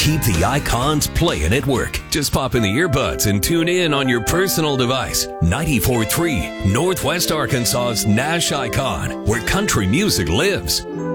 keep the icons playing at work. Just pop in the earbuds and tune in on your personal device. 94.3 Northwest Arkansas's Nash Icon, where country music lives.